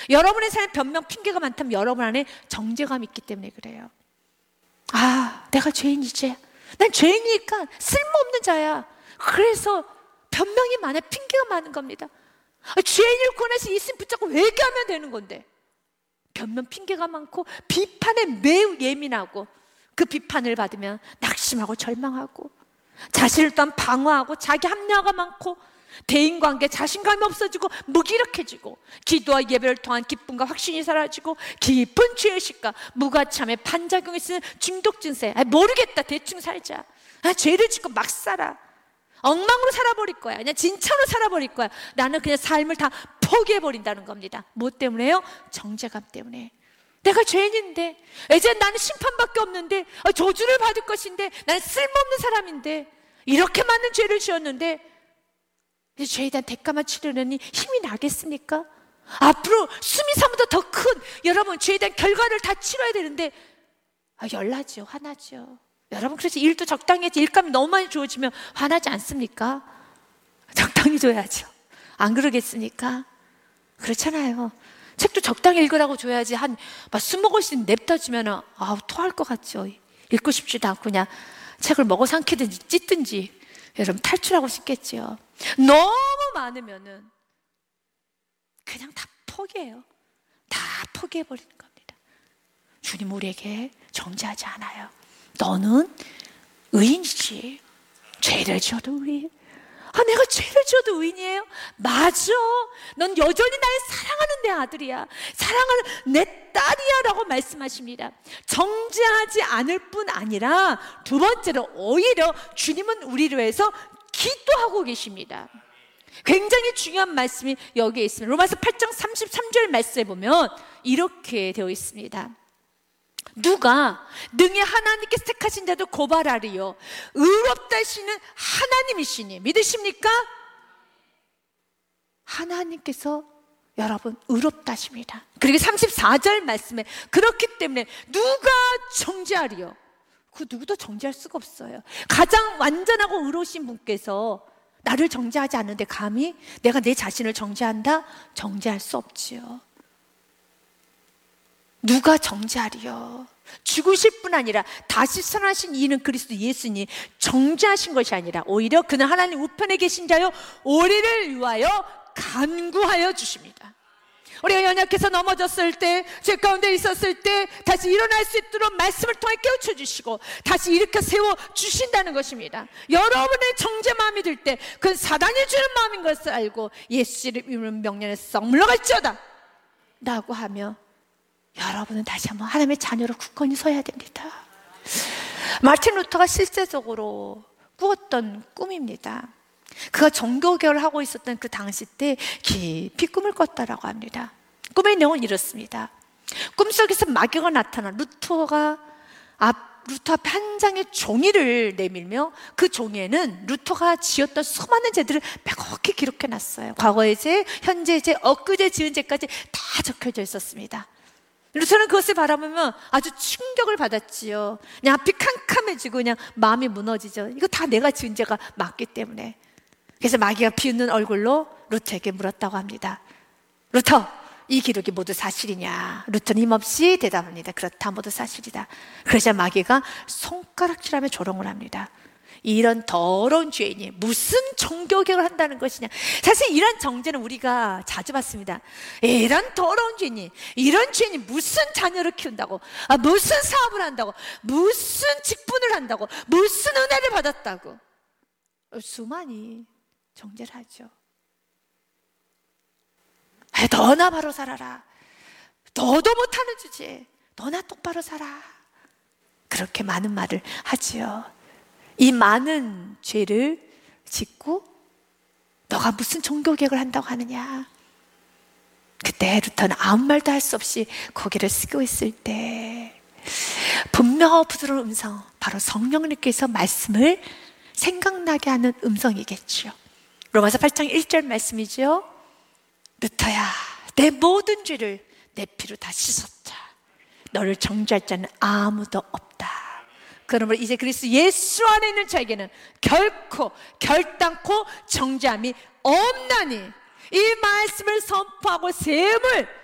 여러분의 삶에 변명, 핑계가 많다면 여러분 안에 정죄감이 있기 때문에 그래요. 아, 내가 죄인이지. 난 죄인이니까 쓸모없는 자야. 그래서 변명이 많아, 핑계가 많은 겁니다. 죄인을 구원해서 예수님 붙잡고 회개하면 되는 건데 변명, 핑계가 많고 비판에 매우 예민하고 그 비판을 받으면 낙심하고 절망하고 자신을 또한 방어하고 자기 합리화가 많고 대인관계 자신감이 없어지고 무기력해지고 기도와 예배를 통한 기쁨과 확신이 사라지고 깊은 죄의식과 무가참의 반작용이 있는 중독 증세. 모르겠다, 대충 살자. 죄를 짓고 막 살아. 엉망으로 살아버릴 거야. 그냥 진짜로 살아버릴 거야. 나는 그냥 삶을 다 포기해버린다는 겁니다. 뭐 때문에요? 정죄감 때문에. 내가 죄인인데, 이제 나는 심판밖에 없는데, 저주를 받을 것인데, 나는 쓸모없는 사람인데, 이렇게 많은 죄를 지었는데 이제 죄에 대한 대가만 치르려니 힘이 나겠습니까? 앞으로 수미사보다 더 큰 여러분 죄에 대한 결과를 다 치러야 되는데 열나죠, 화나죠. 여러분 그래서 일도 적당히 해야지. 일감이 너무 많이 주어지면 화나지 않습니까? 적당히 줘야죠. 안 그러겠습니까? 그렇잖아요. 책도 적당히 읽으라고 줘야지 한 20권씩 냅둬주면 토할 것 같죠. 읽고 싶지도 않고 그냥 책을 먹어 삼키든지 찢든지 여러분 탈출하고 싶겠죠. 너무 많으면은 그냥 다 포기해요. 다 포기해버리는 겁니다. 주님 우리에게 정죄하지 않아요. 너는 의인이지. 죄를 지어도 의인. 내가 죄를 지어도 의인이에요? 맞아. 넌 여전히 날 사랑하는 내 아들이야. 사랑하는 내 딸이야 라고 말씀하십니다. 정죄하지 않을 뿐 아니라 두 번째로 오히려 주님은 우리를 위해서 기도하고 계십니다. 굉장히 중요한 말씀이 여기에 있습니다. 로마서 8장 33절 말씀에 보면 이렇게 되어 있습니다. 누가 능히 하나님께 택하신 자도 고발하리요 의롭다 하시는 하나님이시니 믿으십니까? 하나님께서 여러분 의롭다 하십니다. 그리고 34절 말씀에 그렇기 때문에 누가 정죄하리요? 그 누구도 정죄할 수가 없어요. 가장 완전하고 의로우신 분께서 나를 정죄하지 않는데 감히 내가 내 자신을 정죄한다? 정죄할 수 없지요. 누가 정죄하리요? 죽으실 뿐 아니라 다시 살아나신 이는 그리스도 예수니 정죄하신 것이 아니라 오히려 그는 하나님 우편에 계신 자요 우리를 위하여 간구하여 주십니다. 우리가 연약해서 넘어졌을 때, 죄 가운데 있었을 때 다시 일어날 수 있도록 말씀을 통해 깨우쳐 주시고 다시 일으켜 세워 주신다는 것입니다. 여러분의 정죄 마음이 들 때 그건 사단이 주는 마음인 것을 알고 예수 이름 명령에 썩 물러갈지어다 라고 하며 여러분은 다시 한번 하나님의 자녀로 굳건히 서야 됩니다. 마틴 루터가 실제적으로 꾸었던 꿈입니다. 그가 종교개혁을 하고 있었던 그 당시 때 깊이 꿈을 꿨다라고 합니다. 꿈의 내용은 이렇습니다. 꿈속에서 마귀가 나타나 루터 앞에 한 장의 종이를 내밀며 그 종이에는 루터가 지었던 수많은 죄들을 빼곡히 기록해놨어요. 과거의 죄, 현재의 죄, 엊그제 지은 죄까지 다 적혀져 있었습니다. 루터는 그것을 바라보면 아주 충격을 받았지요. 그냥 앞이 캄캄해지고 그냥 마음이 무너지죠. 이거 다 내가 지은 죄가 맞기 때문에. 그래서 마귀가 비웃는 얼굴로 루터에게 물었다고 합니다. 루터, 이 기록이 모두 사실이냐? 루터는 힘없이 대답합니다. 그렇다, 모두 사실이다. 그러자 마귀가 손가락질하며 조롱을 합니다. 이런 더러운 죄인이 무슨 종교개혁을 한다는 것이냐. 사실 이런 정죄는 우리가 자주 받습니다. 이런 더러운 죄인이, 이런 죄인이 무슨 자녀를 키운다고, 무슨 사업을 한다고, 무슨 직분을 한다고, 무슨 은혜를 받았다고 수많이 정죄를 하죠. 너나 바로 살아라. 너도 못하는 주제, 너나 똑바로 살아. 그렇게 많은 말을 하지요. 이 많은 죄를 짓고 너가 무슨 종교개혁을 한다고 하느냐. 그때 루터는 아무 말도 할 수 없이 고개를 숙이고 있을 때 분명하고 부드러운 음성, 바로 성령님께서 말씀을 생각나게 하는 음성이겠죠. 로마서 8장 1절 말씀이죠. 루터야, 내 모든 죄를 내 피로 다 씻었다. 너를 정죄할 자는 아무도 없다. 그러므로 이제 그리스도 예수 안에 있는 자에게는 결코 결단코 정죄함이 없나니 이 말씀을 선포하고 세움을